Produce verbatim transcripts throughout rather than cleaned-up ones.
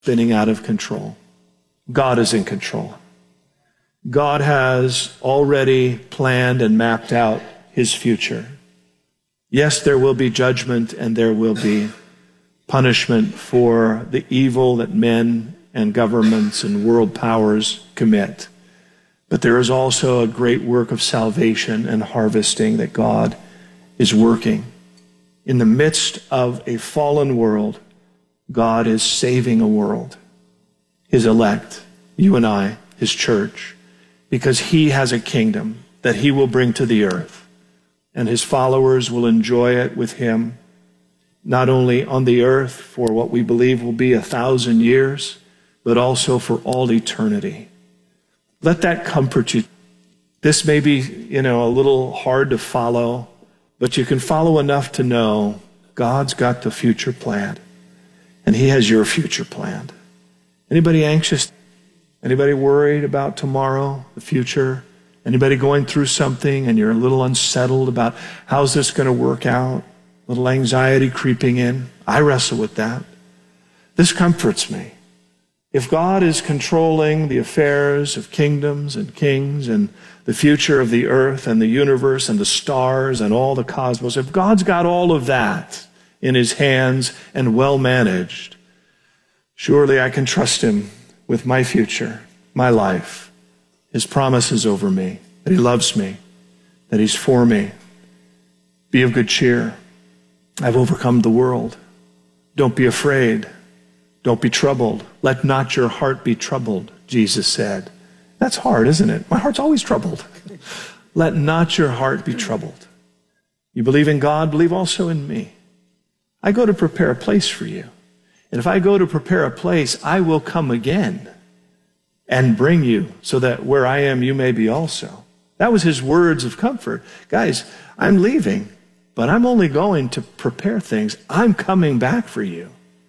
spinning out of control. God is in control. God has already planned and mapped out his future. Yes, there will be judgment and there will be punishment for the evil that men and governments and world powers commit. But there is also a great work of salvation and harvesting that God is working. In the midst of a fallen world, God is saving a world, his elect, you and I, his church, because he has a kingdom that he will bring to the earth, and his followers will enjoy it with him, not only on the earth for what we believe will be a thousand years, but also for all eternity. Let that comfort you. This may be, you know, a little hard to follow, but you can follow enough to know God's got the future planned, and he has your future planned. Anybody anxious? Anybody worried about tomorrow, the future? Anybody going through something and you're a little unsettled about how's this going to work out? A little anxiety creeping in. I wrestle with that. This comforts me. If God is controlling the affairs of kingdoms and kings and the future of the earth and the universe and the stars and all the cosmos, if God's got all of that in his hands and well managed, surely I can trust him with my future, my life, his promises over me, that he loves me, that he's for me. Be of good cheer. I've overcome the world. Don't be afraid. Don't be troubled. Let not your heart be troubled, Jesus said. That's hard, isn't it? My heart's always troubled. Let not your heart be troubled. You believe in God, believe also in me. I go to prepare a place for you. And if I go to prepare a place, I will come again and bring you so that where I am, you may be also. That was his words of comfort. Guys, I'm leaving, but I'm only going to prepare things. I'm coming back for you.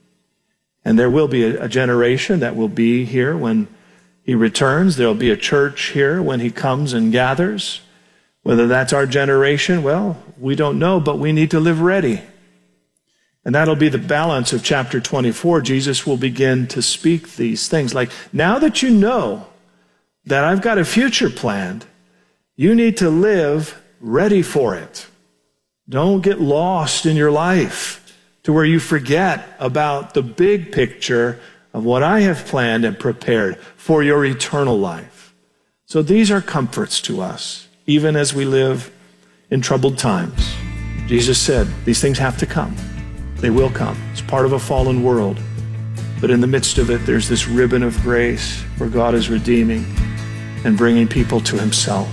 And there will be a, a generation that will be here when he returns. There'll be a church here when he comes and gathers. Whether that's our generation, well, we don't know, but we need to live ready. And that'll be the balance of chapter twenty-four. Jesus will begin to speak these things. Like, now that you know that I've got a future planned, you need to live ready for it. Don't get lost in your life to where you forget about the big picture of what I have planned and prepared for your eternal life. So these are comforts to us, even as we live in troubled times. Jesus said, these things have to come. They will come. It's part of a fallen world. But in the midst of it, there's this ribbon of grace where God is redeeming and bringing people to himself.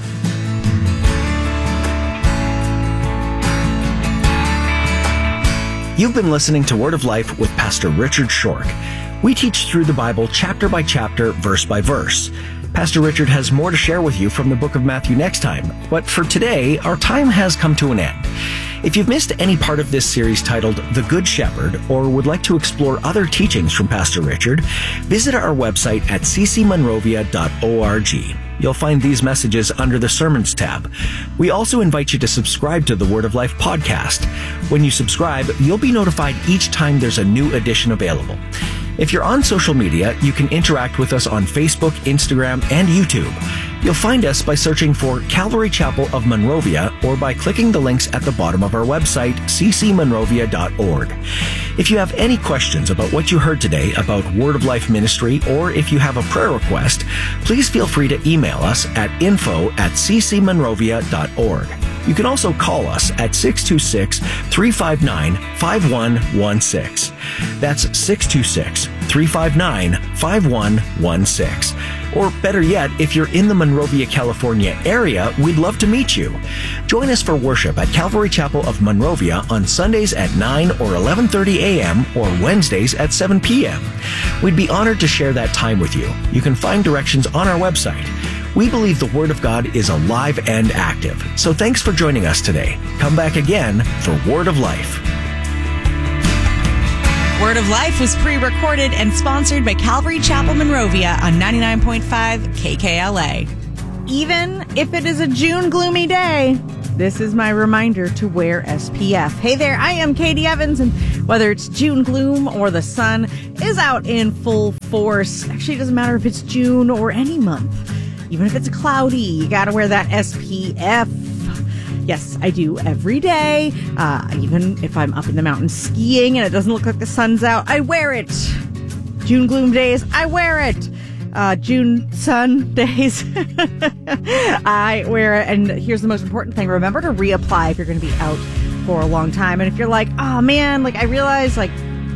You've been listening to Word of Life with Pastor Richard Schork. We teach through the Bible chapter by chapter, verse by verse. Pastor Richard has more to share with you from the book of Matthew next time. But for today, our time has come to an end. If you've missed any part of this series titled The Good Shepherd, or would like to explore other teachings from Pastor Richard, visit our website at c c monrovia dot org. You'll find these messages under the Sermons tab. We also invite you to subscribe to the Word of Life podcast. When you subscribe, you'll be notified each time there's a new edition available. If you're on social media, you can interact with us on Facebook, Instagram, and YouTube. You'll find us by searching for Calvary Chapel of Monrovia or by clicking the links at the bottom of our website, c c monrovia dot org. If you have any questions about what you heard today about Word of Life Ministry, or if you have a prayer request, please feel free to email us at info at c c monrovia dot org. You can also call us at six two six, three five nine, five one one six. That's six two six, three five nine, five one one six. Or better yet, if you're in the Monrovia, California area, we'd love to meet you. Join us for worship at Calvary Chapel of Monrovia on Sundays at nine or eleven thirty a.m. or Wednesdays at seven p.m. We'd be honored to share that time with you. You can find directions on our website. We believe the Word of God is alive and active. So thanks for joining us today. Come back again for Word of Life. Word of Life was pre-recorded and sponsored by Calvary Chapel Monrovia on ninety-nine point five K K L A. Even if it is a June gloomy day, this is my reminder to wear S P F. Hey there, I am Katie Evans, and Whether it's June gloom or the sun is out in full force. Actually, it doesn't matter if it's June or any month. Even if it's cloudy, you gotta wear that S P F. Yes, I do every day. Uh, even if I'm up in the mountains skiing and it doesn't look like the sun's out, I wear it. June gloom days, I wear it. Uh, June sun days, I wear it. And here's the most important thing. Remember to reapply if you're going to be out for a long time. And if you're like, oh man, like I realize like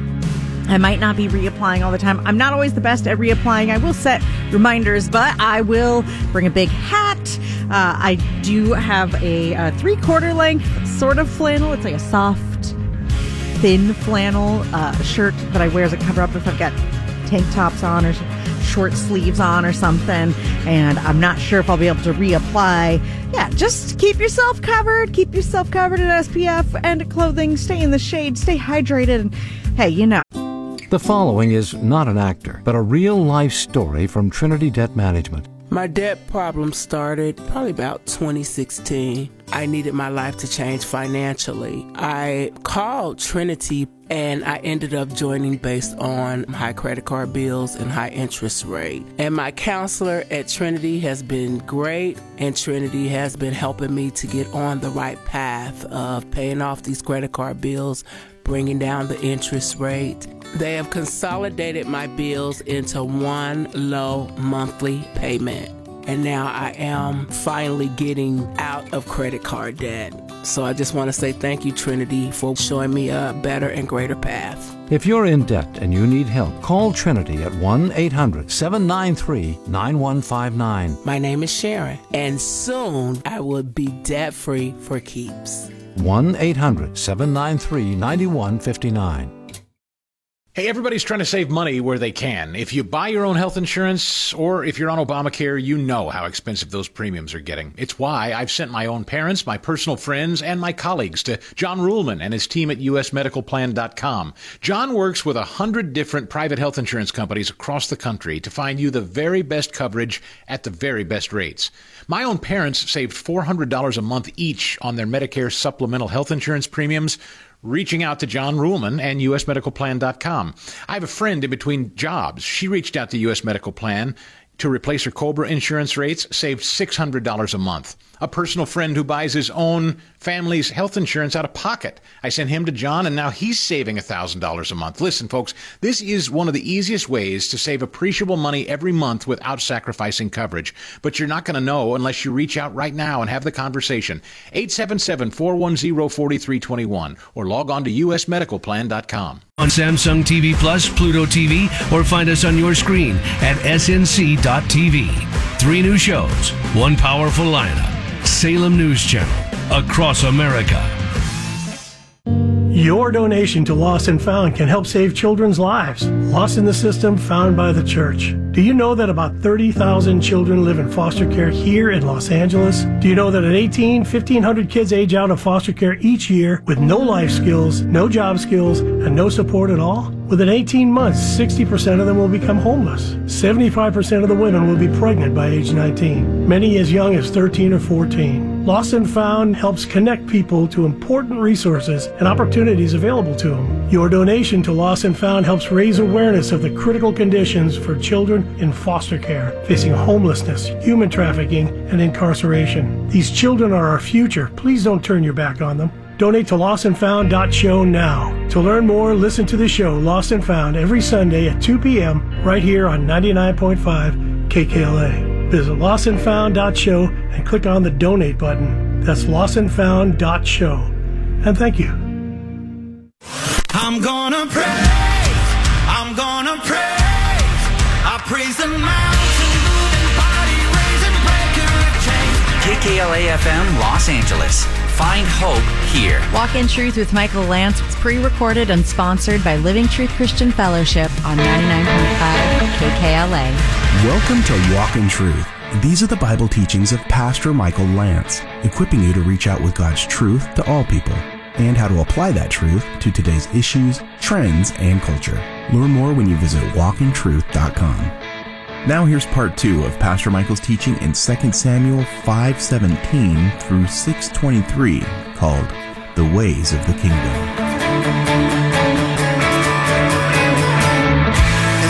I might not be reapplying all the time. I'm not always the best at reapplying. I will set reminders, but I will bring a big hat. Uh, I do have a, a three-quarter length sort of flannel. It's like a soft, thin flannel uh, shirt that I wear as a cover-up if I've got tank tops on or short sleeves on or something, and I'm not sure if I'll be able to reapply. Yeah, just keep yourself covered. Keep yourself covered in S P F and clothing. Stay in the shade. Stay hydrated. And hey, you know. The following is not an actor, but a real-life story from Trinity Debt Management. My debt problem started probably about twenty sixteen. I needed my life to change financially. I called Trinity and I ended up joining based on high credit card bills and high interest rate. And my counselor at Trinity has been great, and Trinity has been helping me to get on the right path of paying off these credit card bills, bringing down the interest rate. They have consolidated my bills into one low monthly payment. And now I am finally getting out of credit card debt. So I just want to say thank you, Trinity, for showing me a better and greater path. If you're in debt and you need help, call Trinity at one eight hundred seven nine three nine one five nine. My name is Sharon, and soon I will be debt-free for keeps. one eight hundred seven nine three nine one five nine. Hey, everybody's trying to save money where they can. If you buy your own health insurance or if you're on Obamacare, you know how expensive those premiums are getting. It's why I've sent my own parents, my personal friends, and my colleagues to John Ruhlman and his team at U S medical plan dot com. John works with a hundred different private health insurance companies across the country to find you the very best coverage at the very best rates. My own parents saved four hundred dollars a month each on their Medicare supplemental health insurance premiums, reaching out to John Ruhlman and U S medical plan dot com. I have a friend in between jobs. She reached out to U S Medical Plan to replace her COBRA insurance rates, saved six hundred dollars a month. A personal friend who buys his own family's health insurance out of pocket. I sent him to John, and now he's saving one thousand dollars a month. Listen, folks, this is one of the easiest ways to save appreciable money every month without sacrificing coverage. But you're not going to know unless you reach out right now and have the conversation. eight seven seven, four one zero, four three two one or log on to U S medical plan dot com. On Samsung T V Plus, Pluto T V, or find us on your screen at S N C dot T V. Three new shows, one powerful lineup. Salem News Channel, across America. Your donation to Lost and Found can help save children's lives, lost in the system, found by the church. Do you know that about thirty thousand children live in foster care here in Los Angeles? Do you know that at eighteen, fifteen hundred kids age out of foster care each year with no life skills, no job skills, and no support at all? Within eighteen months, sixty percent of them will become homeless. seventy-five percent of the women will be pregnant by age nineteen, many as young as thirteen or fourteen. Lost and Found helps connect people to important resources and opportunities available to them. Your donation to Lost and Found helps raise awareness of the critical conditions for children in foster care, facing homelessness, human trafficking, and incarceration. These children are our future. Please don't turn your back on them. Donate to lost and found dot show now. To learn more, listen to the show Lost and Found every Sunday at two p.m. right here on ninety-nine point five K K L A. Visit lost and found dot show and click on the donate button. That's lost and found dot show. And thank you. I'm gonna praise, I'm gonna praise, I praise the mountain moving, body raising, breaker of chains. K K L A F M Los Angeles. Find hope here. Walk in Truth with Michael Lance was pre-recorded and sponsored by Living Truth Christian Fellowship on ninety-nine point five K K L A. Welcome to Walk in Truth. These are the Bible teachings of Pastor Michael Lance, equipping you to reach out with God's truth to all people and how to apply that truth to today's issues, trends, and culture. Learn more when you visit walk in truth dot com. Now here's part two of Pastor Michael's teaching in Second Samuel five seventeen through six twenty-three, called The Ways of the Kingdom.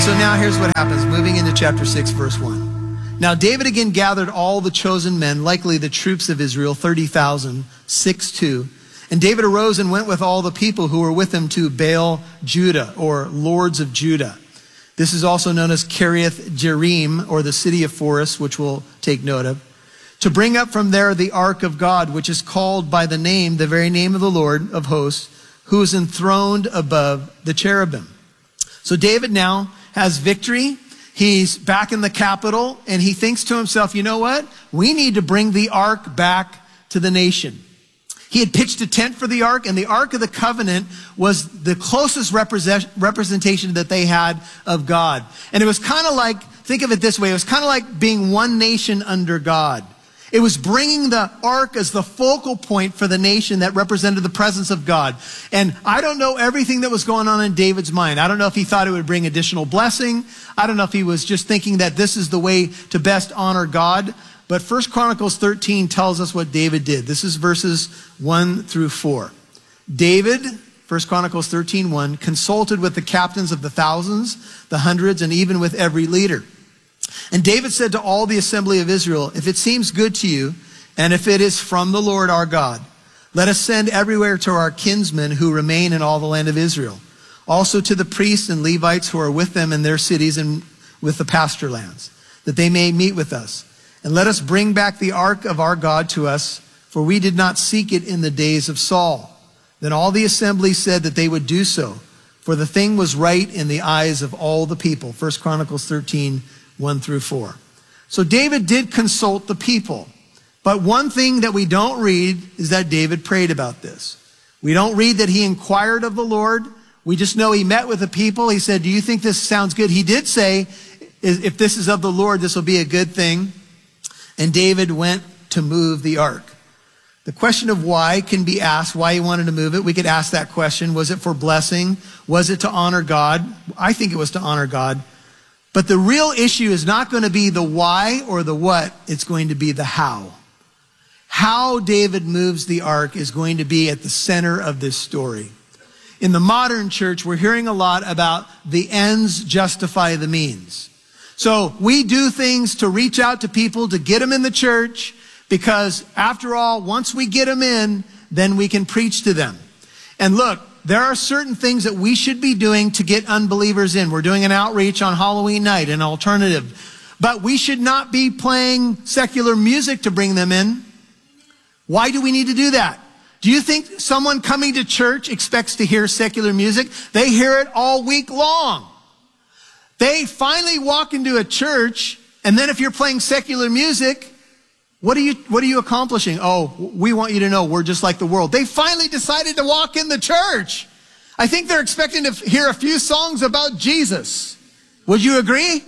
so now here's what happens, moving into chapter six, verse one. Now David again gathered all the chosen men, likely the troops of Israel, thirty thousand, six two. And David arose and went with all the people who were with him to Baal Judah, or lords of Judah. This is also known as Kiriath Jearim, or the city of forests, which we'll take note of, to bring up from there the ark of God, which is called by the name, the very name of the Lord of hosts, who is enthroned above the cherubim. So David now has victory. He's back in the capital, and he thinks to himself, you know what? We need to bring the ark back to the nation. He had pitched a tent for the ark, and the Ark of the Covenant was the closest represent, representation that they had of God. And it was kind of like, think of it this way, it was kind of like being one nation under God. It was bringing the ark as the focal point for the nation that represented the presence of God. And I don't know everything that was going on in David's mind. I don't know if he thought it would bring additional blessing. I don't know if he was just thinking that this is the way to best honor God. But First Chronicles thirteen tells us what David did. This is verses one through four. David, First Chronicles thirteen one, consulted with the captains of the thousands, the hundreds, and even with every leader. And David said to all the assembly of Israel, if it seems good to you, and if it is from the Lord our God, let us send everywhere to our kinsmen who remain in all the land of Israel. Also to the priests and Levites who are with them in their cities and with the pasture lands, that they may meet with us. And let us bring back the ark of our God to us, for we did not seek it in the days of Saul. Then all the assembly said that they would do so, for the thing was right in the eyes of all the people. First Chronicles thirteen, one through four. So David did consult the people. But one thing that we don't read is that David prayed about this. We don't read that he inquired of the Lord. We just know he met with the people. He said, do you think this sounds good? He did say, if this is of the Lord, this will be a good thing. And David went to move the ark. The question of why can be asked, why he wanted to move it. We could ask that question. Was it for blessing? Was it to honor God? I think it was to honor God. But the real issue is not going to be the why or the what. It's going to be the how. How David moves the ark is going to be at the center of this story. In the modern church, we're hearing a lot about the ends justify the means. So we do things to reach out to people, to get them in the church, because after all, once we get them in, then we can preach to them. And look, there are certain things that we should be doing to get unbelievers in. We're doing an outreach on Halloween night, an alternative. But we should not be playing secular music to bring them in. Why do we need to do that? Do you think someone coming to church expects to hear secular music? They hear it all week long. They finally walk into a church, and then if you're playing secular music, what are you, what are you accomplishing? Oh, we want you to know we're just like the world. They finally decided to walk in the church. I think they're expecting to hear a few songs about Jesus. Would you agree?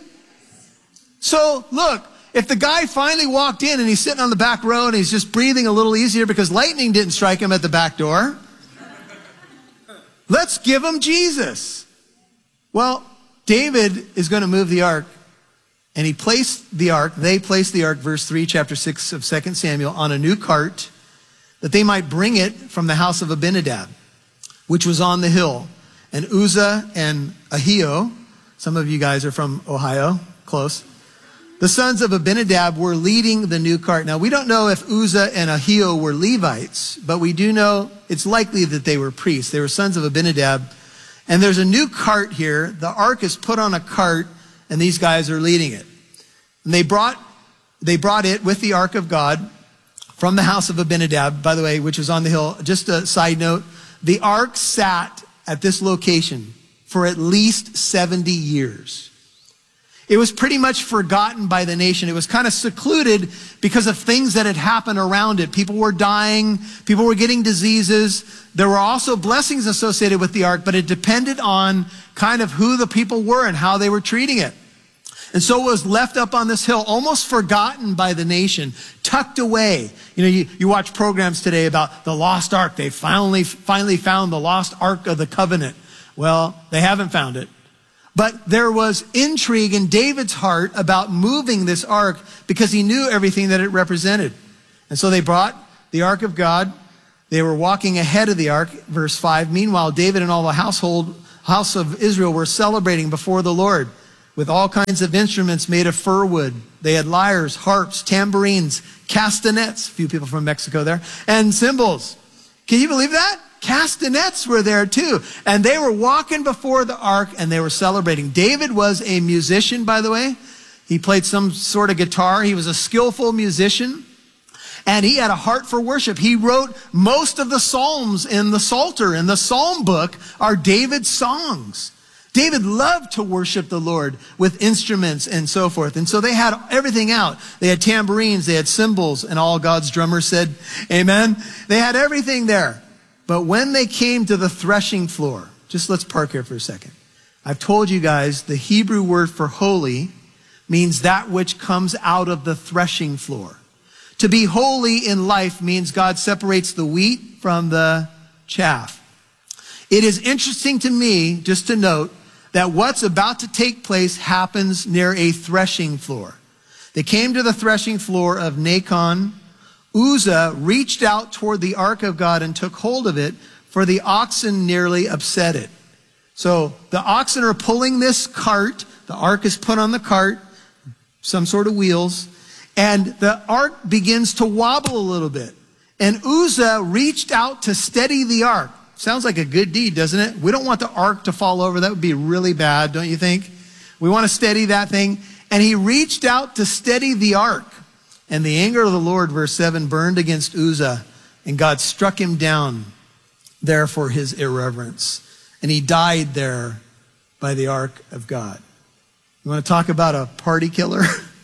So look, if the guy finally walked in and he's sitting on the back row and he's just breathing a little easier because lightning didn't strike him at the back door, let's give him Jesus. Well, David is going to move the ark, and he placed the ark, they placed the ark, verse three, chapter six of Second Samuel, on a new cart that they might bring it from the house of Abinadab, which was on the hill. And Uzzah and Ahio, some of you guys are from Ohio, close. The sons of Abinadab were leading the new cart. Now, we don't know if Uzzah and Ahio were Levites, but we do know it's likely that they were priests. They were sons of Abinadab. And there's a new cart here. The ark is put on a cart, and these guys are leading it. And they brought, they brought it with the ark of God from the house of Abinadab, by the way, which was on the hill. Just a side note, the ark sat at this location for at least seventy years. It was pretty much forgotten by the nation. It was kind of secluded because of things that had happened around it. People were dying. People were getting diseases. There were also blessings associated with the ark, but it depended on kind of who the people were and how they were treating it. And so it was left up on this hill, almost forgotten by the nation, tucked away. You know, you, you watch programs today about the lost ark. They finally, finally found the lost ark of the covenant. Well, they haven't found it. But there was intrigue in David's heart about moving this ark because he knew everything that it represented. And so they brought the ark of God. They were walking ahead of the ark, verse five. Meanwhile, David and all the household, house of Israel were celebrating before the Lord. with all kinds of instruments made of fir wood. They had lyres, harps, tambourines, castanets, a few people from Mexico there, and cymbals. Can you believe that? Castanets were there too. And they were walking before the ark and they were celebrating. David was a musician, by the way. He played some sort of guitar. He was a skillful musician. And he had a heart for worship. He wrote most of the Psalms in the Psalter. In the Psalm book are David's songs. David loved to worship the Lord with instruments and so forth. And so they had everything out. They had tambourines, they had cymbals, and all God's drummers said, amen. They had everything there. But when they came to the threshing floor, just let's park here for a second. I've told you guys the Hebrew word for holy means that which comes out of the threshing floor. To be holy in life means God separates the wheat from the chaff. It is interesting to me, just to note, that what's about to take place happens near a threshing floor. They came to the threshing floor of Nacon. Uzzah reached out toward the ark of God and took hold of it, for the oxen nearly upset it. So the oxen are pulling this cart. The ark is put on the cart, some sort of wheels, and the ark begins to wobble a little bit. And Uzzah reached out to steady the ark. Sounds like a good deed, doesn't it? We don't want the ark to fall over. That would be really bad, don't you think? We want to steady that thing. And he reached out to steady the ark. And the anger of the Lord, verse seven, burned against Uzzah. And God struck him down there for his irreverence. And he died there by the ark of God. You want to talk about a party killer?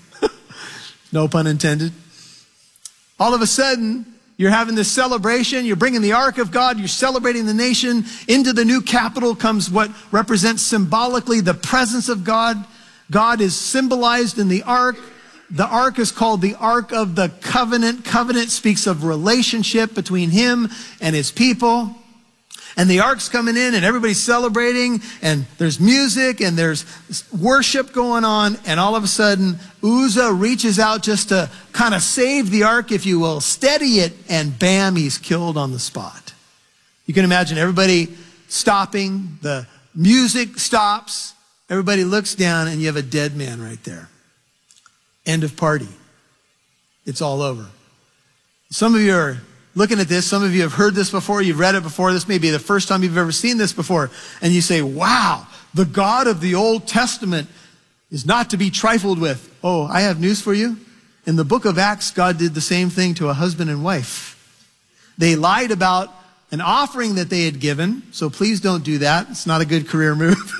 No pun intended. All of a sudden, you're having this celebration. You're bringing the ark of God. You're celebrating the nation. Into the new capital comes what represents symbolically the presence of God. God is symbolized in the ark. The ark is called the Ark of the Covenant. Covenant speaks of relationship between him and his people. And the ark's coming in and everybody's celebrating and there's music and there's worship going on. And all of a sudden, Uzzah reaches out just to kind of save the ark, if you will, steady it, and bam, he's killed on the spot. You can imagine everybody stopping, the music stops, everybody looks down, and you have a dead man right there. End of party. It's all over. Some of you are looking at this. Some of you have heard this before. You've read it before. This may be the first time you've ever seen this before. And you say, wow, the God of the Old Testament is not to be trifled with. Oh, I have news for you. In the book of Acts, God did the same thing to a husband and wife. They lied about an offering that they had given. So please don't do that. It's not a good career move.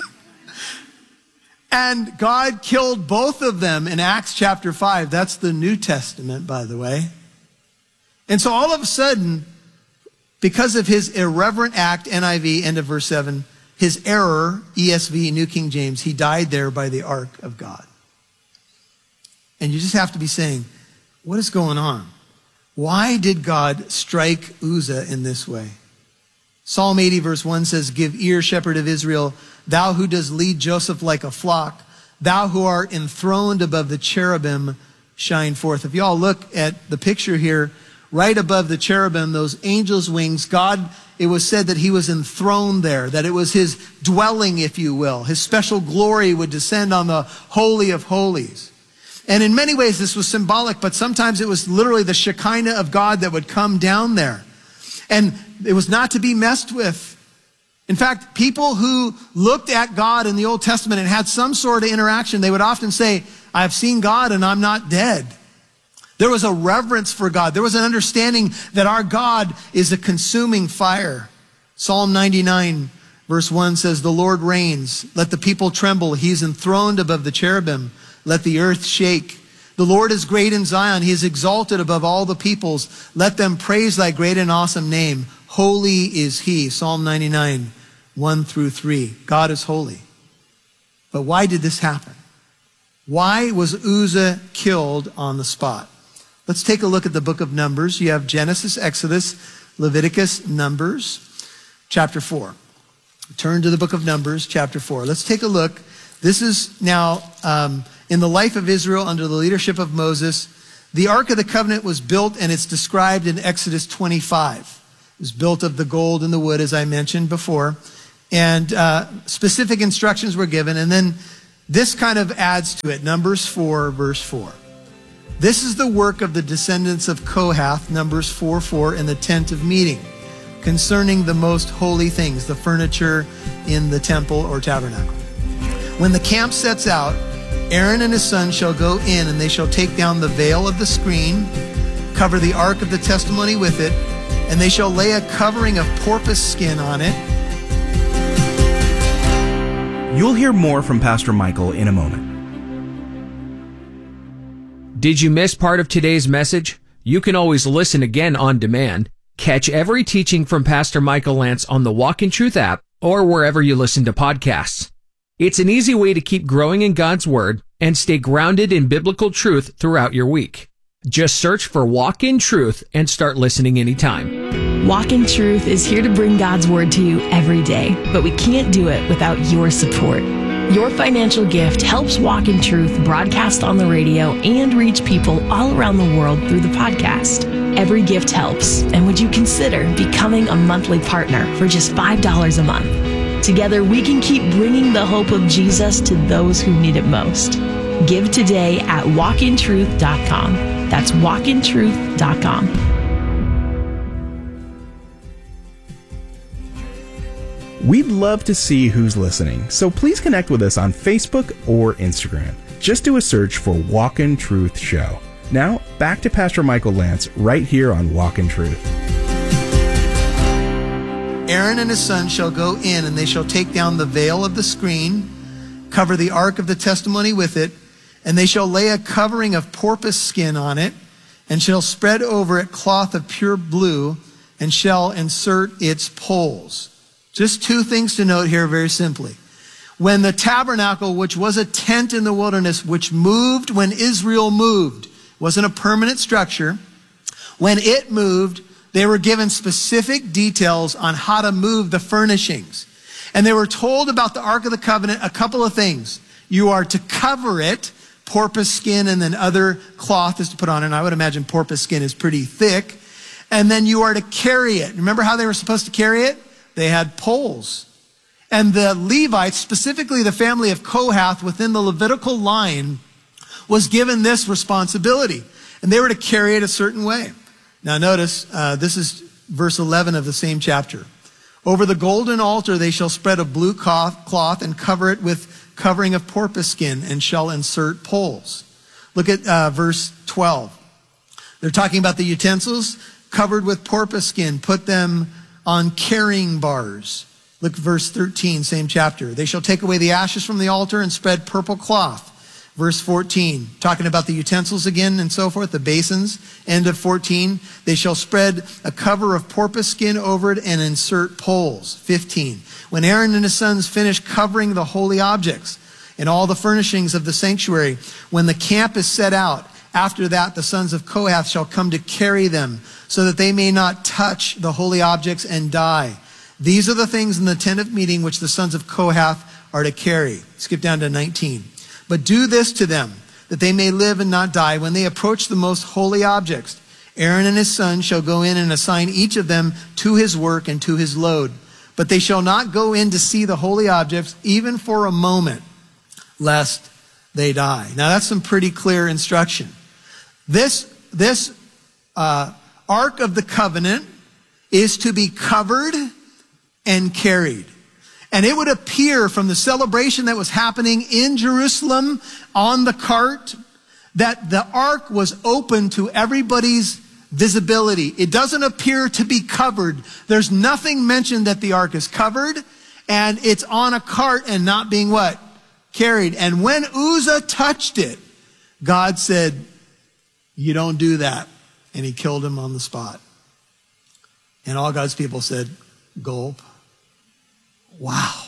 And God killed both of them in Acts chapter five. That's the New Testament, by the way. And so all of a sudden, because of his irreverent act, N I V, end of verse seven, his error, E S V, New King James, he died there by the ark of God. And you just have to be saying, what is going on? Why did God strike Uzzah in this way? Psalm eighty verse one says, give ear, shepherd of Israel, thou who does lead Joseph like a flock, thou who art enthroned above the cherubim, shine forth. If y'all look at the picture here, right above the cherubim, those angels' wings, God, it was said that he was enthroned there, that it was his dwelling, if you will. His special glory would descend on the Holy of Holies. And in many ways, this was symbolic, but sometimes it was literally the Shekinah of God that would come down there. And it was not to be messed with. In fact, people who looked at God in the Old Testament and had some sort of interaction, they would often say, I've seen God and I'm not dead. There was a reverence for God. There was an understanding that our God is a consuming fire. Psalm ninety-nine verse one says, the Lord reigns. Let the people tremble. He's enthroned above the cherubim. Let the earth shake. The Lord is great in Zion. He is exalted above all the peoples. Let them praise thy great and awesome name. Holy is he. Psalm ninety-nine, one through three. God is holy. But why did this happen? Why was Uzzah killed on the spot? Let's take a look at the book of Numbers. You have Genesis, Exodus, Leviticus, Numbers, chapter four. Turn to the book of Numbers, chapter four. Let's take a look. This is now um, in the life of Israel under the leadership of Moses. The Ark of the Covenant was built, and it's described in Exodus twenty-five. It was built of the gold and the wood, as I mentioned before. And uh, specific instructions were given. And then This kind of adds to it. Numbers four, verse four. This is the work of the descendants of Kohath, Numbers four four, in the tent of meeting, concerning the most holy things, the furniture in the temple or tabernacle. When the camp sets out, Aaron and his sons shall go in, and they shall take down the veil of the screen, cover the ark of the testimony with it, and they shall lay a covering of porpoise skin on it. You'll hear more from Pastor Michael in a moment. Did you miss part of today's message? You can always listen again on demand. Catch every teaching from Pastor Michael Lantz on the Walk in Truth app or wherever you listen to podcasts. It's an easy way to keep growing in God's Word and stay grounded in biblical truth throughout your week. Just search for Walk in Truth and start listening anytime. Walk in Truth is here to bring God's Word to you every day, but we can't do it without your support. Your financial gift helps Walk in Truth broadcast on the radio and reach people all around the world through the podcast. Every gift helps, and would you consider becoming a monthly partner for just five dollars a month? Together, we can keep bringing the hope of Jesus to those who need it most. Give today at walk in truth dot com. That's walk in truth dot com. We'd love to see who's listening, so please connect with us on Facebook or Instagram. Just do a search for Walk in Truth Show. Now, back to Pastor Michael Lantz right here on Walk in Truth. Aaron and his sons shall go in, and they shall take down the veil of the screen, cover the ark of the testimony with it, and they shall lay a covering of porpoise skin on it, and shall spread over it cloth of pure blue, and shall insert its poles. Just two things to note here very simply. When the tabernacle, which was a tent in the wilderness, which moved when Israel moved, wasn't a permanent structure. When it moved, they were given specific details on how to move the furnishings. And they were told about the Ark of the Covenant a couple of things. You are to cover it, porpoise skin, and then other cloth is to put on it. And I would imagine porpoise skin is pretty thick. And then you are to carry it. Remember how they were supposed to carry it? They had poles. And the Levites, specifically the family of Kohath within the Levitical line, was given this responsibility. And they were to carry it a certain way. Now notice, uh, this is verse eleven of the same chapter. Over the golden altar they shall spread a blue cloth and cover it with covering of porpoise skin, and shall insert poles. Look at uh, verse twelve. They're talking about the utensils covered with porpoise skin. Put them on carrying bars. Look at verse thirteen, same chapter. They shall take away the ashes from the altar and spread purple cloth. Verse fourteen, talking about the utensils again and so forth, the basins. End of fourteen, they shall spread a cover of porpoise skin over it and insert poles. fifteen, when Aaron and his sons finish covering the holy objects and all the furnishings of the sanctuary, when the camp is set out, after that the sons of Kohath shall come to carry them, so that they may not touch the holy objects and die. These are the things in the tent of meeting which the sons of Kohath are to carry. Skip down to nineteen. But do this to them, that they may live and not die. When they approach the most holy objects, Aaron and his sons shall go in and assign each of them to his work and to his load. But they shall not go in to see the holy objects, even for a moment, lest they die. Now that's some pretty clear instruction. This, this uh, Ark of the Covenant is to be covered and carried. And it would appear from the celebration that was happening in Jerusalem on the cart that the ark was open to everybody's visibility. It doesn't appear to be covered. There's nothing mentioned that the ark is covered, and it's on a cart and not being what? Carried. And when Uzzah touched it, God said, you don't do that. And he killed him on the spot. And all God's people said, gulp. Wow.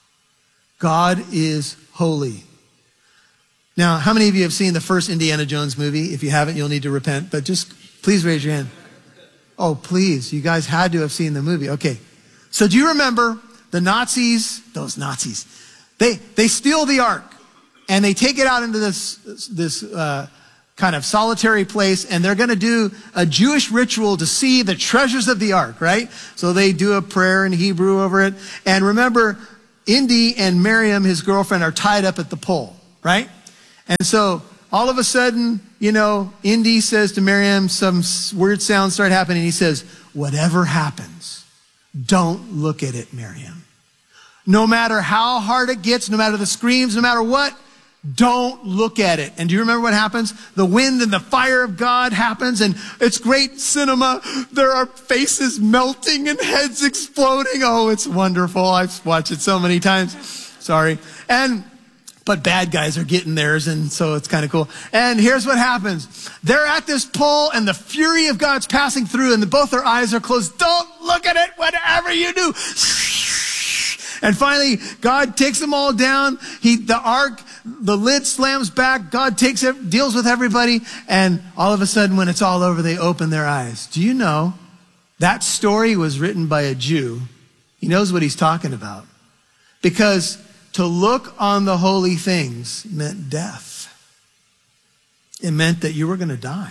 God is holy. Now, how many of you have seen the first Indiana Jones movie? If you haven't, you'll need to repent, but just please raise your hand. Oh, please. You guys had to have seen the movie. Okay. So do you remember the Nazis, those Nazis, they, they steal the ark and they take it out into this, this, uh, kind of solitary place, and they're going to do a Jewish ritual to see the treasures of the ark, right? So they do a prayer in Hebrew over it. And remember, Indy and Miriam, his girlfriend, are tied up at the pole, right? And so all of a sudden, you know, Indy says to Miriam, some weird sounds start happening. He says, whatever happens, don't look at it, Miriam. No matter how hard it gets, no matter the screams, no matter what, don't look at it. And do you remember what happens? The wind and the fire of God happens, and it's great cinema. There are faces melting and heads exploding. Oh, it's wonderful. I've watched it so many times. Sorry. And but bad guys are getting theirs, and so it's kind of cool. And here's what happens. They're at this pole, and the fury of God's passing through, and both their eyes are closed. Don't look at it, whatever you do. And finally, God takes them all down. He, the ark, the lid slams back. God takes it, deals with everybody. And all of a sudden, when it's all over, they open their eyes. Do you know that story was written by a Jew? He knows what he's talking about. Because to look on the holy things meant death. It meant that you were going to die.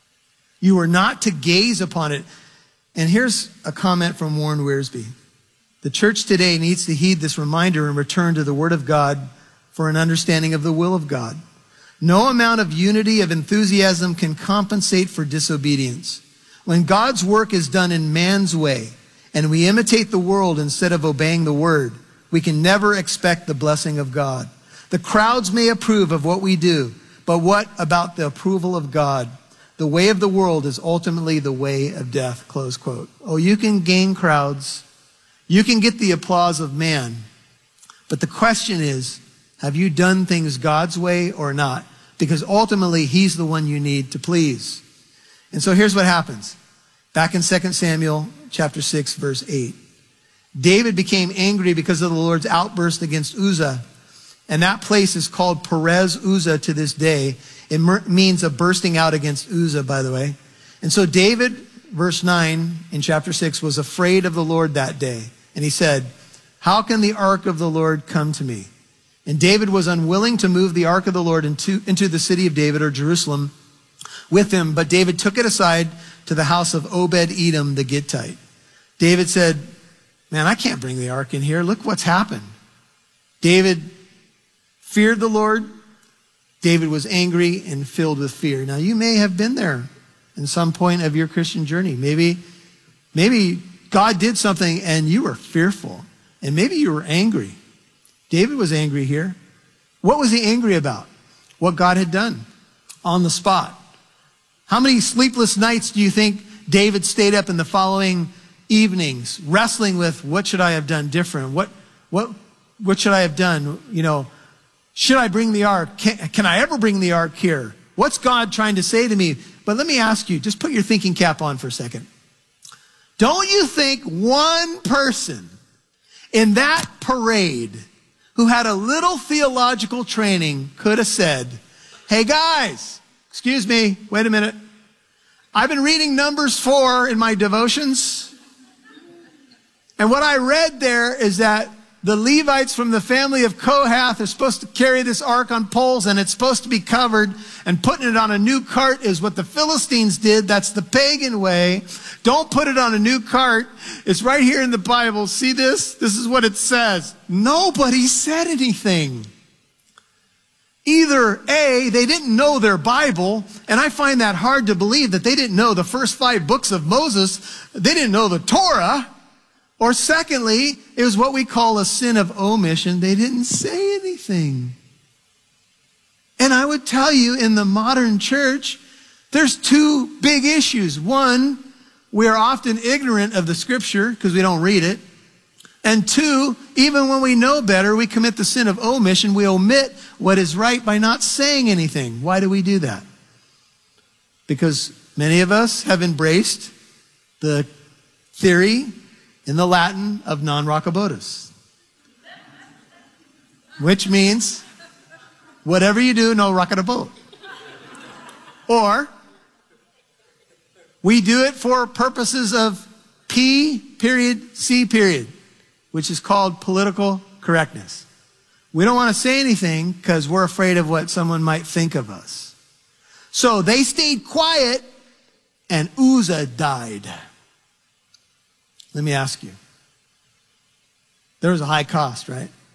You were not to gaze upon it. And here's a comment from Warren Wiersbe. The church today needs to heed this reminder and return to the Word of God for an understanding of the will of God. No amount of unity of enthusiasm can compensate for disobedience. When God's work is done in man's way and we imitate the world instead of obeying the Word, we can never expect the blessing of God. The crowds may approve of what we do, but what about the approval of God? The way of the world is ultimately the way of death, close quote. Oh, you can gain crowds. You can get the applause of man. But the question is, have you done things God's way or not? Because ultimately, he's the one you need to please. And so here's what happens. Back in Second Samuel chapter six, verse eight. David became angry because of the Lord's outburst against Uzzah. And that place is called Perez Uzzah to this day. It means a bursting out against Uzzah, by the way. And so David, verse nine in chapter six, was afraid of the Lord that day. And he said, how can the ark of the Lord come to me? And David was unwilling to move the ark of the Lord into, into the city of David or Jerusalem with him. But David took it aside to the house of Obed-Edom the Gittite. David said, man, I can't bring the ark in here. Look what's happened. David feared the Lord. David was angry and filled with fear. Now, you may have been there in some point of your Christian journey. Maybe, maybe God did something and you were fearful. And maybe you were angry. David was angry here. What was he angry about? What God had done on the spot. How many sleepless nights do you think David stayed up in the following evenings wrestling with, what should I have done different? What, what, what should I have done? You know, should I bring the ark? Can, can I ever bring the ark here? What's God trying to say to me? But let me ask you, just put your thinking cap on for a second. Don't you think one person in that parade who had a little theological training could have said, hey guys, excuse me, wait a minute. I've been reading Numbers four in my devotions. And what I read there is that the Levites from the family of Kohath are supposed to carry this ark on poles, and it's supposed to be covered, and putting it on a new cart is what the Philistines did. That's the pagan way. Don't put it on a new cart. It's right here in the Bible. See this? This is what it says. Nobody said anything. Either A, they didn't know their Bible, and I find that hard to believe that they didn't know the first five books of Moses. They didn't know the Torah. Or secondly, it was what we call a sin of omission. They didn't say anything. And I would tell you, in the modern church, there's two big issues. One, we are often ignorant of the scripture because we don't read it. And two, even when we know better, we commit the sin of omission. We omit what is right by not saying anything. Why do we do that? Because many of us have embraced the theory in the Latin of non rocabotus, which means whatever you do, no rockabot. Or we do it for purposes of P period C period, which is called political correctness. We don't want to say anything because we're afraid of what someone might think of us. So they stayed quiet and Uzzah died. Let me ask you. There was a high cost, right?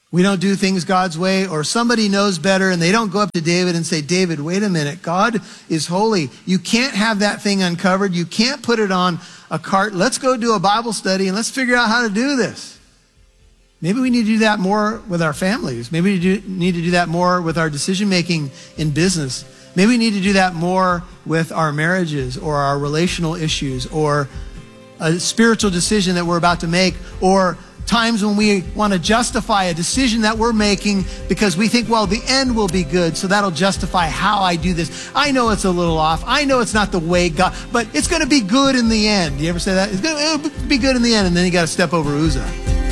we don't do things God's way, or somebody knows better and they don't go up to David and say, David, wait a minute, God is holy. You can't have that thing uncovered. You can't put it on a cart. Let's go do a Bible study and let's figure out how to do this. Maybe we need to do that more with our families. Maybe we do, need to do that more with our decision-making in business. Maybe we need to do that more with our marriages or our relational issues or a spiritual decision that we're about to make, or times when we want to justify a decision that we're making because we think, well, the end will be good, so that'll justify how I do this. I know it's a little off. I know it's not the way God, but it's going to be good in the end. Do you ever say that? It's going to be good in the end, and then you got to step over Uzzah.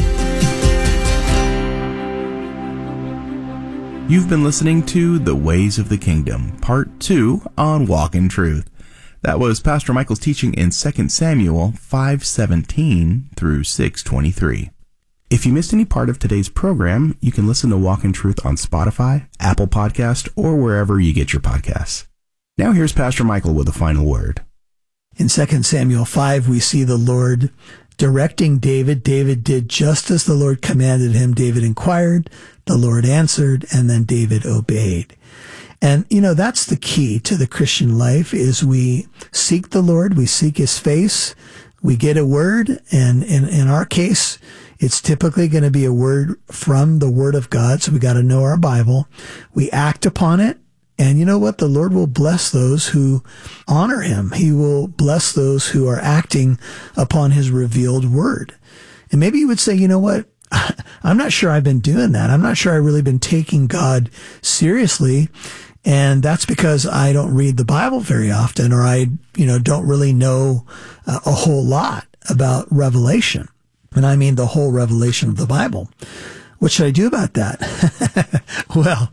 You've been listening to The Ways of the Kingdom, Part two on Walk in Truth. That was Pastor Michael's teaching in Second Samuel five seventeen through six twenty-three. If you missed any part of today's program, you can listen to Walk in Truth on Spotify, Apple Podcast, or wherever you get your podcasts. Now here's Pastor Michael with a final word. In Second Samuel five, we see the Lord directing David. David did just as the Lord commanded him. David inquired, the Lord answered, and then David obeyed. And, you know, that's the key to the Christian life, is we seek the Lord, we seek his face, we get a word, and in, in our case, it's typically going to be a word from the Word of God, so we got to know our Bible. We act upon it, and you know what? The Lord will bless those who honor him. He will bless those who are acting upon his revealed word. And maybe you would say, you know what? I'm not sure I've been doing that. I'm not sure I've really been taking God seriously. And that's because I don't read the Bible very often, or I, you know, don't really know uh, a whole lot about Revelation. And I mean the whole revelation of the Bible. What should I do about that? Well,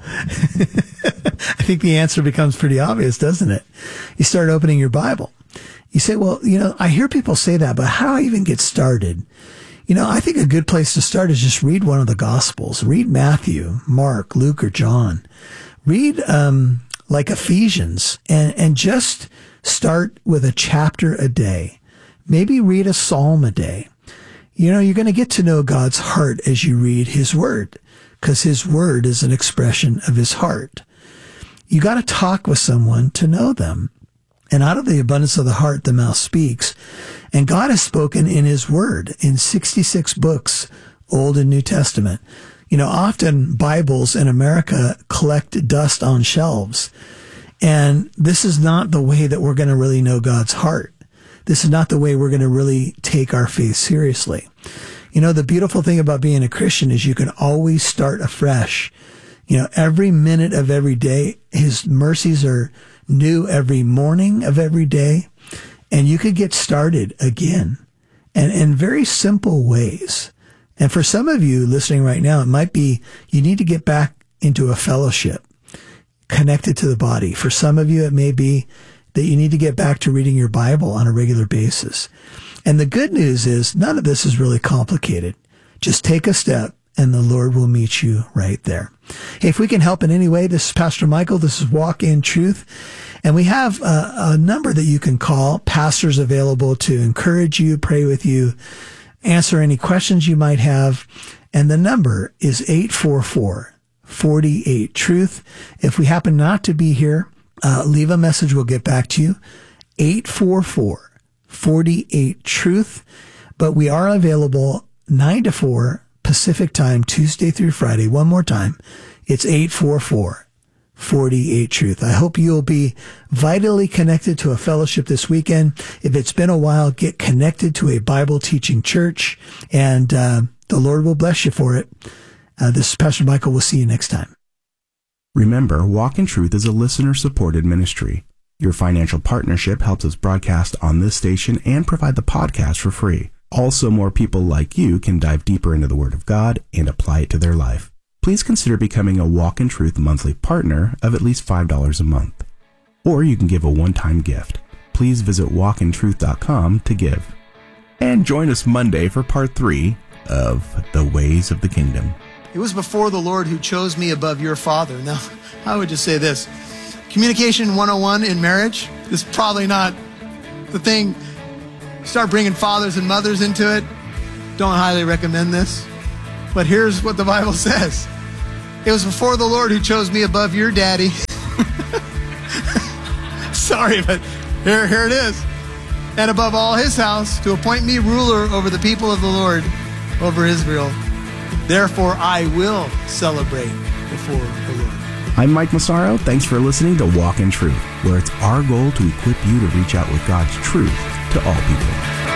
I think the answer becomes pretty obvious, doesn't it? You start opening your Bible. You say, well, you know, I hear people say that, but how do I even get started? You know, I think a good place to start is just read one of the Gospels. Read Matthew, Mark, Luke, or John. Read um, like Ephesians, and, and just start with a chapter a day. Maybe read a psalm a day. You know, you're going to get to know God's heart as you read his word, because his word is an expression of his heart. You got to talk with someone to know them. And out of the abundance of the heart, the mouth speaks. And God has spoken in his word in sixty-six books, Old and New Testament. You know, often Bibles in America collect dust on shelves. And this is not the way that we're going to really know God's heart. This is not the way we're going to really take our faith seriously. You know, the beautiful thing about being a Christian is you can always start afresh. You know, every minute of every day, his mercies are new every morning of every day. And you could get started again, and in very simple ways. And for some of you listening right now, it might be you need to get back into a fellowship connected to the body. For some of you, it may be that you need to get back to reading your Bible on a regular basis. And the good news is none of this is really complicated. Just take a step and the Lord will meet you right there. Hey, if we can help in any way, this is Pastor Michael. This is Walk in Truth. And we have a, a number that you can call. Pastors available to encourage you, pray with you, answer any questions you might have. And the number is eight four four, four eight, truth. If we happen not to be here, uh, leave a message. We'll get back to you. eight four four, four eight, truth. But we are available nine to four Pacific time, Tuesday through Friday. One more time. It's eight four four, four eight, truth. I hope you'll be vitally connected to a fellowship this weekend. If it's been a while, get connected to a Bible teaching church, and uh, the Lord will bless you for it. Uh, this is Pastor Michael. We'll see you next time. Remember, Walk in Truth is a listener-supported ministry. Your financial partnership helps us broadcast on this station and provide the podcast for free. Also, more people like you can dive deeper into the Word of God and apply it to their life. Please consider becoming a Walk in Truth monthly partner of at least five dollars a month. Or you can give a one-time gift. Please visit walk in truth dot com to give. And join us Monday for part three of The Ways of the Kingdom. It was before the Lord who chose me above your father. Now, I would just say this. Communication one oh one in marriage is probably not the thing. Start bringing fathers and mothers into it. Don't highly recommend this. But here's what the Bible says. It was before the Lord who chose me above your daddy. Sorry, but here, here it is. And above all his house, to appoint me ruler over the people of the Lord, over Israel. Therefore, I will celebrate before the Lord. I'm Mike Massaro. Thanks for listening to Walk in Truth, where it's our goal to equip you to reach out with God's truth to all people.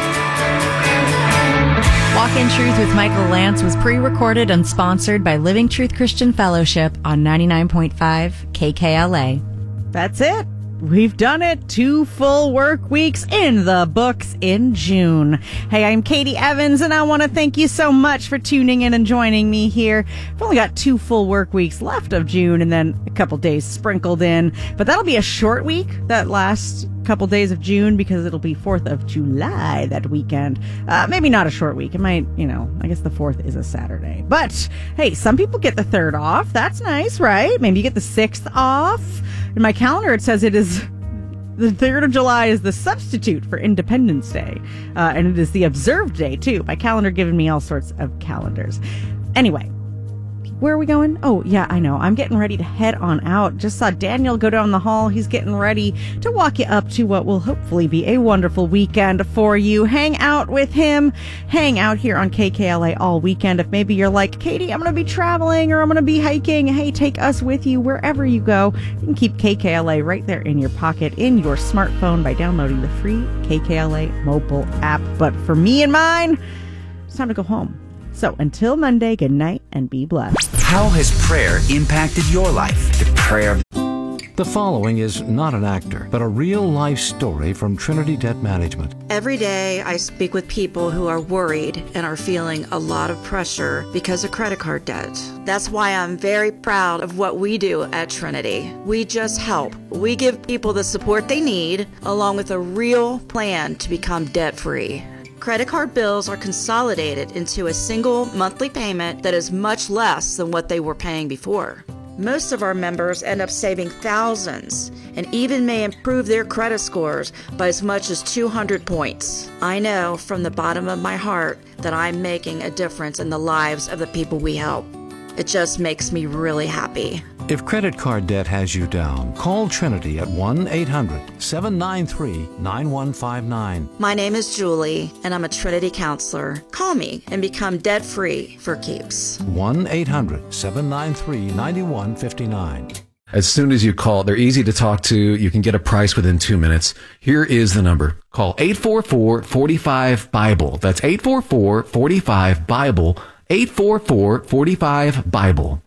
Walk in Truth with Michael Lance was pre-recorded and sponsored by Living Truth Christian Fellowship on ninety-nine point five K K L A. That's it. We've done it. Two full work weeks in the books in June. Hey, I'm Katie Evans, and I want to thank you so much for tuning in and joining me here. I've only got two full work weeks left of June and then a couple days sprinkled in. But that'll be a short week, that last couple days of June, because it'll be fourth of July that weekend. Uh, maybe not a short week. It might, you know, I guess the fourth is a Saturday. But, hey, some people get the third off. That's nice, right? Maybe you get the sixth off. In my calendar, it says it is the third of July is the substitute for Independence Day. Uh, and it is the observed day, too. My calendar giving me all sorts of calendars. Anyway, where are we going? Oh, yeah, I know. I'm getting ready to head on out. Just saw Daniel go down the hall. He's getting ready to walk you up to what will hopefully be a wonderful weekend for you. Hang out with him. Hang out here on K K L A all weekend. If maybe you're like, Katie, I'm going to be traveling or I'm going to be hiking. Hey, take us with you wherever you go. You can keep K K L A right there in your pocket, in your smartphone, by downloading the free K K L A mobile app. But for me and mine, it's time to go home. So until Monday, good night and be blessed. How has prayer impacted your life? The prayer. The following is not an actor, but a real-life story from Trinity Debt Management. Every day I speak with people who are worried and are feeling a lot of pressure because of credit card debt. That's why I'm very proud of what we do at Trinity. We just help. We give people the support they need, along with a real plan to become debt-free. Credit card bills are consolidated into a single monthly payment that is much less than what they were paying before. Most of our members end up saving thousands and even may improve their credit scores by as much as two hundred points. I know from the bottom of my heart that I'm making a difference in the lives of the people we help. It just makes me really happy. If credit card debt has you down, call Trinity at one eight hundred seven nine three nine one five nine. My name is Julie, and I'm a Trinity counselor. Call me and become debt-free for keeps. one eight hundred seven nine three nine one five nine. As soon as you call, they're easy to talk to. You can get a price within two minutes. Here is the number. Call eight four four, four five, BIBLE. That's eight four four, four five, BIBLE. eight four four, four five, BIBLE.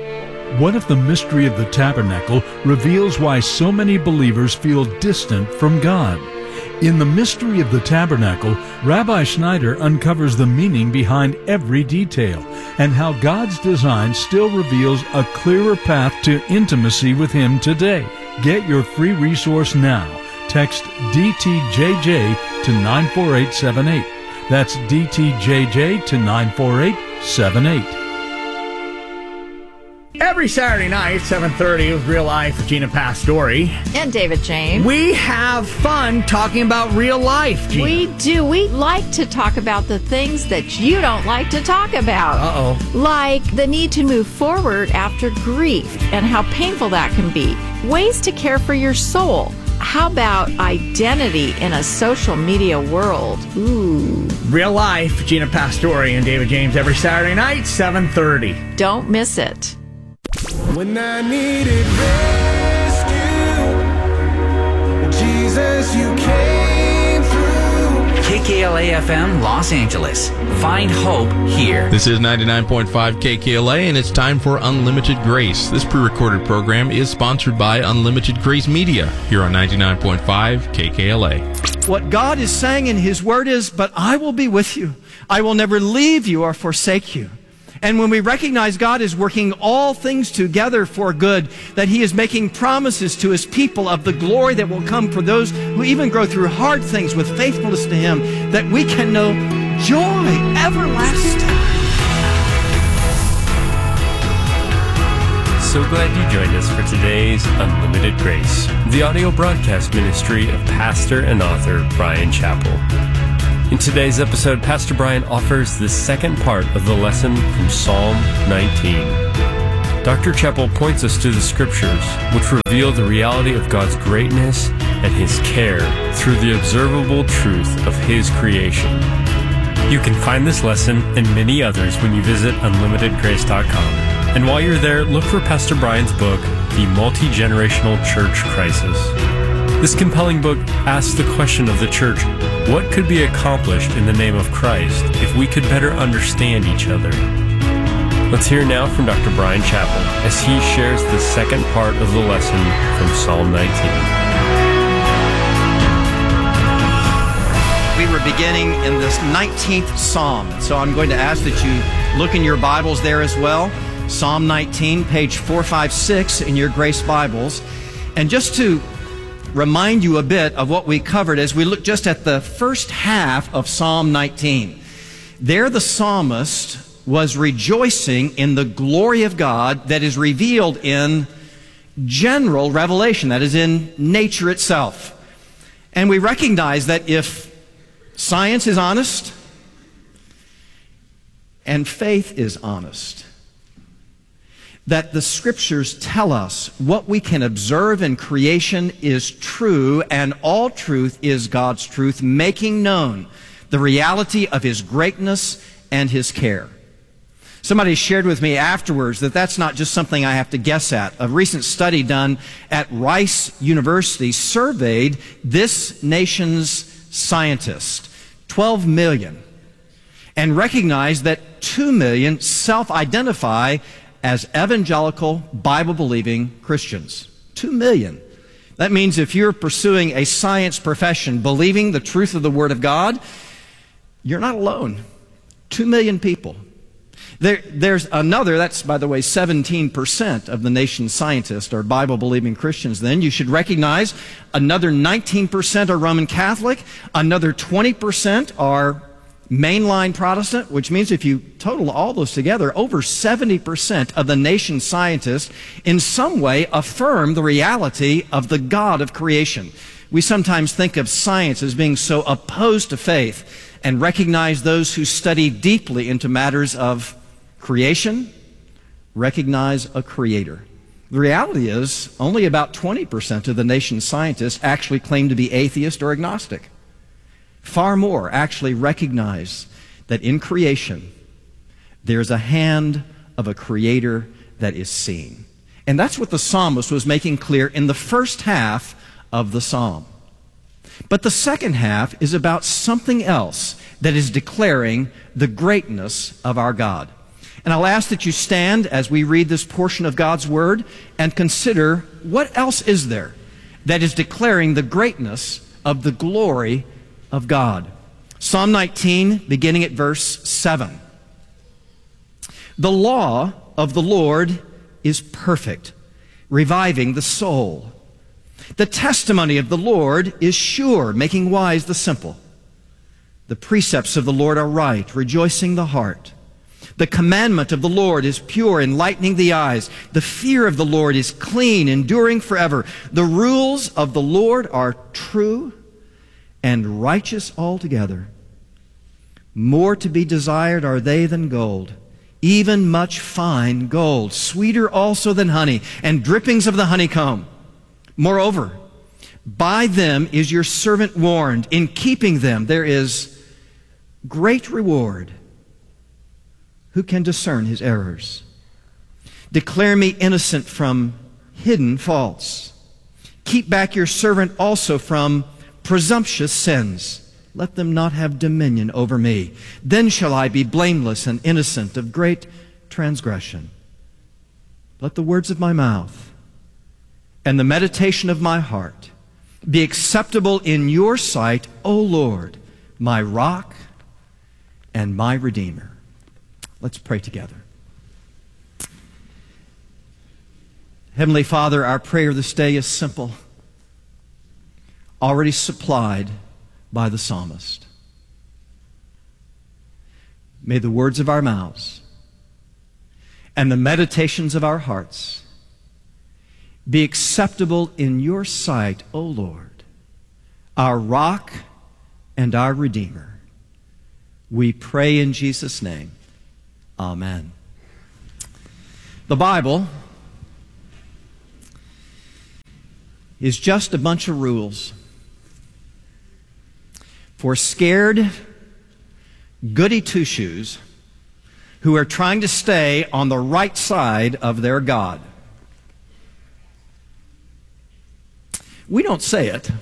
What if the mystery of the tabernacle reveals why so many believers feel distant from God? In The Mystery of the Tabernacle, Rabbi Schneider uncovers the meaning behind every detail and how God's design still reveals a clearer path to intimacy with Him today. Get your free resource now. Text D T J J to nine four eight seven eight. That's D T J J to nine four eight seven eight. Every Saturday night, seven thirty, with Real Life with Gina Pastore. And David James. We have fun talking about real life, Gina. We do. We like to talk about the things that you don't like to talk about. Uh-oh. Like the need to move forward after grief and how painful that can be. Ways to care for your soul. How about identity in a social media world? Ooh. Real Life, Gina Pastore and David James, every Saturday night, seven thirty. Don't miss it. When I needed rescue, Jesus, you came through. K K L A F M Los Angeles. Find hope here. This is ninety-nine point five K K L A, and it's time for Unlimited Grace. This pre-recorded program is sponsored by Unlimited Grace Media here on ninety-nine point five K K L A. What God is saying in His Word is, but I will be with you. I will never leave you or forsake you. And when we recognize God is working all things together for good, that He is making promises to His people of the glory that will come for those who even go through hard things with faithfulness to Him, that we can know joy everlasting. So glad you joined us for today's Unlimited Grace, the audio broadcast ministry of pastor and author Bryan Chapell. In today's episode, Pastor Brian offers the second part of the lesson from Psalm nineteen. Doctor Chappell points us to the scriptures, which reveal the reality of God's greatness and His care through the observable truth of His creation. You can find this lesson and many others when you visit unlimited grace dot com. And while you're there, look for Pastor Brian's book, The Multi-Generational Church Crisis. This compelling book asks the question of the church, what could be accomplished in the name of Christ if we could better understand each other? Let's hear now from Doctor Brian Chappell as he shares the second part of the lesson from Psalm nineteen. We were beginning in this nineteenth Psalm, so I'm going to ask that you look in your Bibles there as well. Psalm nineteen, page four fifty-six in your Grace Bibles. And just to remind you a bit of what we covered as we look just at the first half of Psalm nineteen. There the psalmist was rejoicing in the glory of God that is revealed in general revelation, that is in nature itself. And we recognize that if science is honest and faith is honest, that the scriptures tell us what we can observe in creation is true, and all truth is God's truth, making known the reality of His greatness and His care. Somebody shared with me afterwards that that's not just something I have to guess at. A recent study done at Rice University surveyed this nation's scientists, twelve million, and recognized that two million self-identify as evangelical, Bible-believing Christians. Two million. That means if you're pursuing a science profession, believing the truth of the Word of God, you're not alone. Two million people. There, there's another, that's, by the way, seventeen percent of the nation's scientists are Bible-believing Christians. Then you should recognize another nineteen percent are Roman Catholic, another twenty percent are mainline Protestant, which means if you total all those together, over seventy percent of the nation's scientists in some way affirm the reality of the God of creation. We sometimes think of science as being so opposed to faith and recognize those who study deeply into matters of creation recognize a creator. The reality is only about twenty percent of the nation's scientists actually claim to be atheist or agnostic. Far more actually recognize that in creation there's a hand of a creator that is seen. And that's what the psalmist was making clear in the first half of the psalm. But the second half is about something else that is declaring the greatness of our God. And I'll ask that you stand as we read this portion of God's Word and consider what else is there that is declaring the greatness of the glory of God. Psalm nineteen, beginning at verse seven. The law of the Lord is perfect, reviving the soul. The testimony of the Lord is sure, making wise the simple. The precepts of the Lord are right, rejoicing the heart. The commandment of the Lord is pure, enlightening the eyes. The fear of the Lord is clean, enduring forever. The rules of the Lord are true and righteous altogether. More to be desired are they than gold, even much fine gold, sweeter also than honey, and drippings of the honeycomb. Moreover, by them is your servant warned. In keeping them there is great reward. Who can discern his errors? Declare me innocent from hidden faults. Keep back your servant also from presumptuous sins. Let them not have dominion over me. Then shall I be blameless and innocent of great transgression. Let the words of my mouth and the meditation of my heart be acceptable in your sight, O Lord, my rock and my redeemer. Let's pray together. Heavenly Father, our prayer this day is simple, already supplied by the psalmist. May the words of our mouths and the meditations of our hearts be acceptable in your sight, O Lord, our rock and our redeemer. We pray in Jesus' name. Amen. The Bible is just a bunch of rules for scared goody two-shoes who are trying to stay on the right side of their God. We don't say it,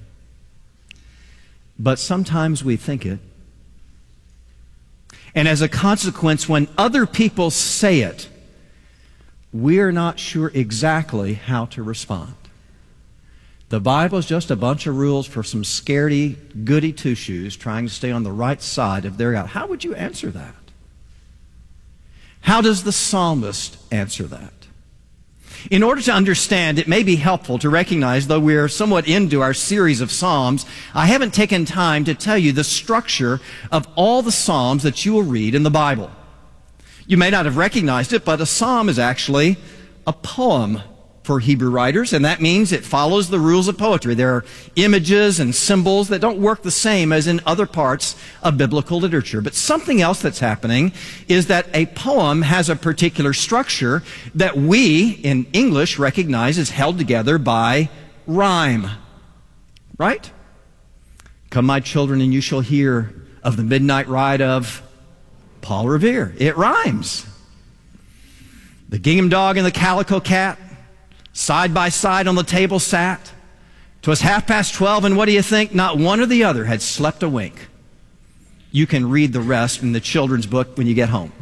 but sometimes we think it. And as a consequence, when other people say it, we're not sure exactly how to respond. The Bible is just a bunch of rules for some scaredy, goody two-shoes trying to stay on the right side of their God. How would you answer that? How does the psalmist answer that? In order to understand, it may be helpful to recognize, though we're somewhat into our series of Psalms, I haven't taken time to tell you the structure of all the Psalms that you will read in the Bible. You may not have recognized it, but a psalm is actually a poem for Hebrew writers, and that means it follows the rules of poetry. There are images and symbols that don't work the same as in other parts of biblical literature. But something else that's happening is that a poem has a particular structure that we, in English, recognize as held together by rhyme. Right? Come, my children, and you shall hear of the midnight ride of Paul Revere. It rhymes. The gingham dog and the calico cat, side by side on the table sat. 'Twas half past twelve, and what do you think? Not one or the other had slept a wink. You can read the rest in the children's book when you get home.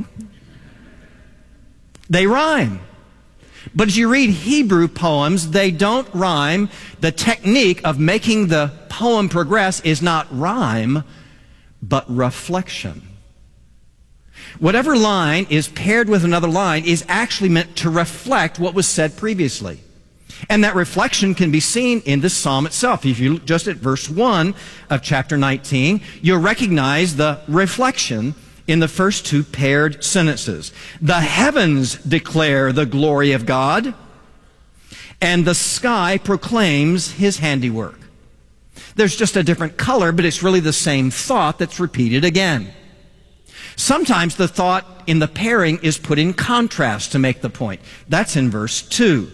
They rhyme. But as you read Hebrew poems, they don't rhyme. The technique of making the poem progress is not rhyme, but reflection. Whatever line is paired with another line is actually meant to reflect what was said previously. And that reflection can be seen in this psalm itself. If you look just at verse one of chapter nineteen, you'll recognize the reflection in the first two paired sentences. The heavens declare the glory of God, and the sky proclaims his handiwork. There's just a different color, but it's really the same thought that's repeated again. Sometimes the thought in the pairing is put in contrast to make the point. That's in verse two.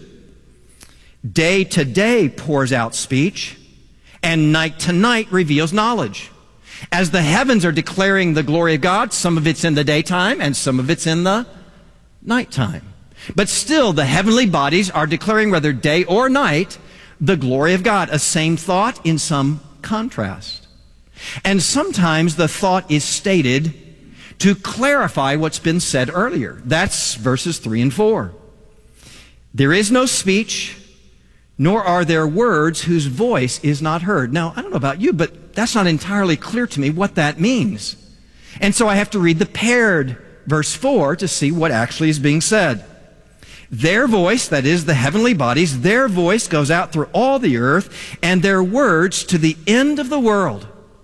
Day to day pours out speech, and night to night reveals knowledge. As the heavens are declaring the glory of God, some of it's in the daytime and some of it's in the nighttime. But still, the heavenly bodies are declaring, whether day or night, the glory of God. A same thought in some contrast. And sometimes the thought is stated to clarify what's been said earlier. That's verses three and four. There is no speech, nor are there words whose voice is not heard. Now, I don't know about you, but that's not entirely clear to me what that means. And so I have to read the paired verse four to see what actually is being said. Their voice, that is the heavenly bodies, their voice goes out through all the earth, and their words to the end of the world.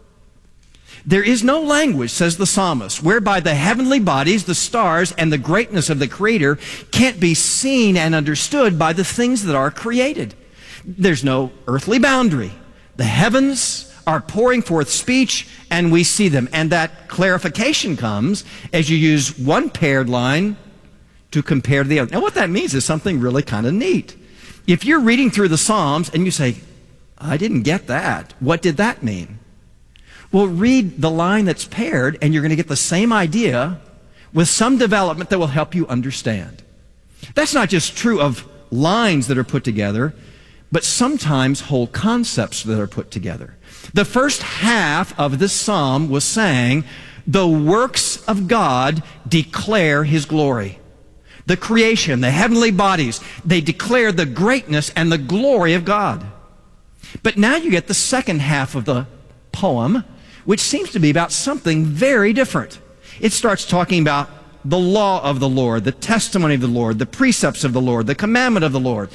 There is no language, says the psalmist, whereby the heavenly bodies, the stars, and the greatness of the Creator can't be seen and understood by the things that are created. There's no earthly boundary. The heavens are pouring forth speech, and we see them. And that clarification comes as you use one paired line to compare to the other. Now, what that means is something really kind of neat. If you're reading through the Psalms and you say, I didn't get that, what did that mean? Well, read the line that's paired, and you're going to get the same idea with some development that will help you understand. That's not just true of lines that are put together, but sometimes whole concepts that are put together. The first half of this psalm was saying, the works of God declare his glory. The creation, the heavenly bodies, they declare the greatness and the glory of God. But now you get the second half of the poem, which seems to be about something very different. It starts talking about the law of the Lord, the testimony of the Lord, the precepts of the Lord, the commandment of the Lord.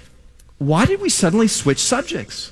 Why did we suddenly switch subjects?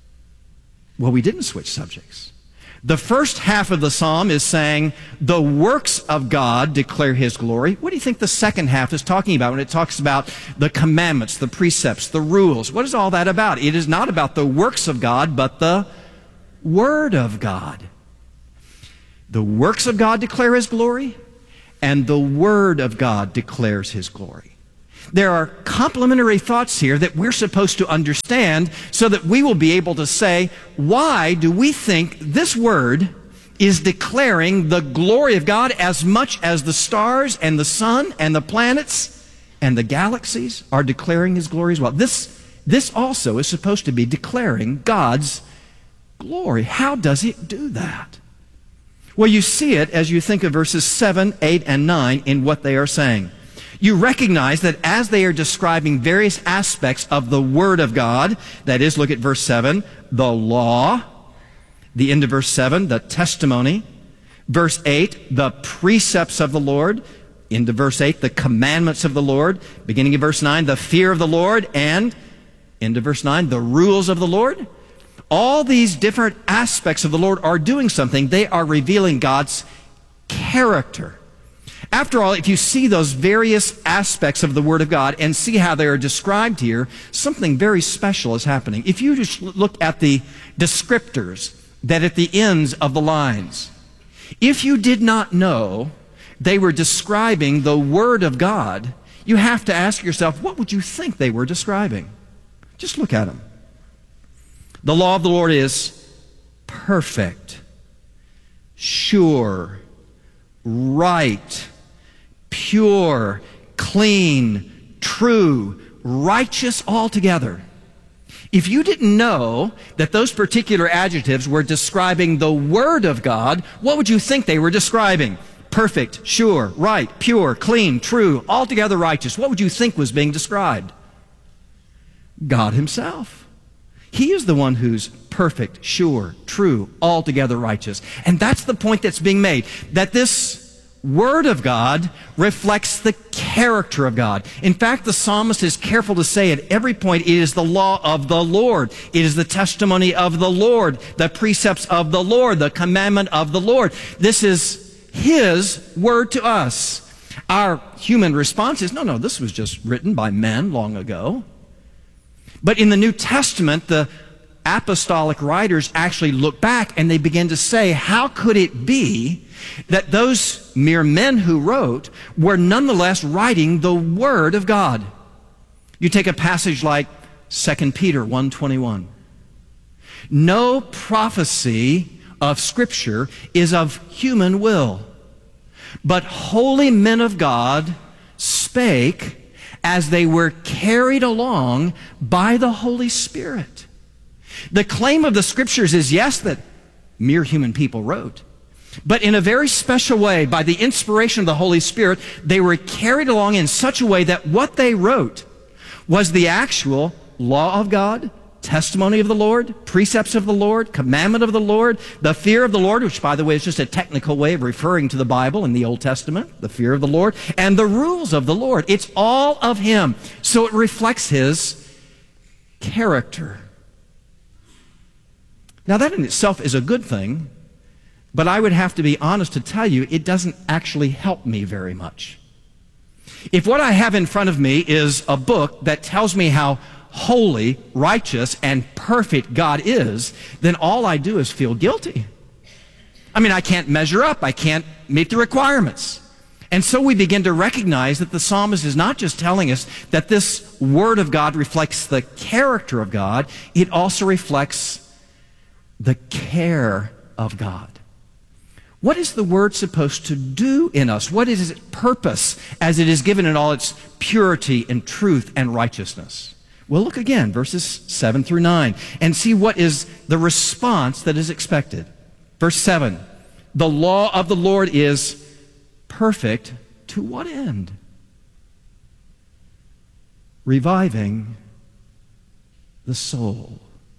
Well, we didn't switch subjects. The first half of the psalm is saying, the works of God declare his glory. What do you think the second half is talking about when it talks about the commandments, the precepts, the rules? What is all that about? It is not about the works of God, but the Word of God. The works of God declare His glory, and the Word of God declares His glory. There are complementary thoughts here that we're supposed to understand so that we will be able to say, why do we think this Word is declaring the glory of God as much as the stars and the sun and the planets and the galaxies are declaring His glory as well? This, this also is supposed to be declaring God's glory. How does it do that? Well, you see it as you think of verses seven, eight, and nine in what they are saying. You recognize that as they are describing various aspects of the Word of God, that is, look at verse seven, the law, the end of verse seven, the testimony, verse eight, the precepts of the Lord, into verse eight, the commandments of the Lord, beginning of verse nine, the fear of the Lord, and into verse nine, the rules of the Lord. All these different aspects of the Lord are doing something. They are revealing God's character. After all, if you see those various aspects of the Word of God and see how they are described here, something very special is happening. If you just look at the descriptors that at the ends of the lines, if you did not know they were describing the Word of God, you have to ask yourself, what would you think they were describing? Just look at them. The law of the Lord is perfect, sure, right, pure, clean, true, righteous altogether. If you didn't know that those particular adjectives were describing the Word of God, what would you think they were describing? Perfect, sure, right, pure, clean, true, altogether righteous. What would you think was being described? God Himself. He is the one who's perfect, sure, true, altogether righteous. And that's the point that's being made, that this Word of God reflects the character of God. In fact, the psalmist is careful to say at every point, it is the law of the Lord. It is the testimony of the Lord, the precepts of the Lord, the commandment of the Lord. This is His Word to us. Our human response is, no, no, this was just written by men long ago. But in the New Testament, the apostolic writers actually look back and they begin to say, how could it be that those mere men who wrote were nonetheless writing the Word of God? You take a passage like Second Peter one twenty-one. No prophecy of Scripture is of human will, but holy men of God spake as they were carried along by the Holy Spirit. The claim of the Scriptures is, yes, that mere human people wrote, but in a very special way, by the inspiration of the Holy Spirit, they were carried along in such a way that what they wrote was the actual law of God, testimony of the Lord, precepts of the Lord, commandment of the Lord, the fear of the Lord, which, by the way, is just a technical way of referring to the Bible in the Old Testament, the fear of the Lord, and the rules of the Lord. It's all of Him. So it reflects His character. Now, that in itself is a good thing, but I would have to be honest to tell you, it doesn't actually help me very much. If what I have in front of me is a book that tells me how holy, righteous, and perfect God is, then all I do is feel guilty. I mean, I can't measure up. I can't meet the requirements. And so we begin to recognize that the psalmist is not just telling us that this Word of God reflects the character of God, it also reflects the care of God. What is the Word supposed to do in us? What is its purpose as it is given in all its purity and truth and righteousness? Well, look again, verses seven through nine, and see what is the response that is expected. Verse seven, the law of the Lord is perfect to what end? Reviving the soul.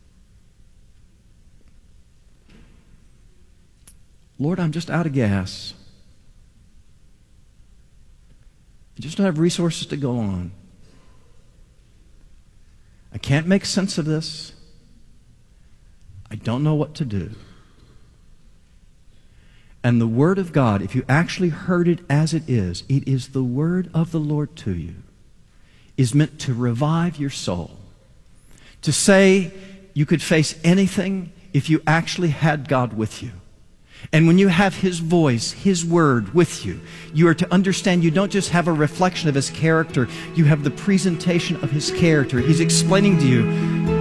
Lord, I'm just out of gas. I just don't have resources to go on. I can't make sense of this. I don't know what to do. And the Word of God, if you actually heard it as it is, it is the Word of the Lord to you, is meant to revive your soul. To say you could face anything if you actually had God with you. And when you have His voice, His word with you, you are to understand you don't just have a reflection of His character, you have the presentation of His character. He's explaining to you,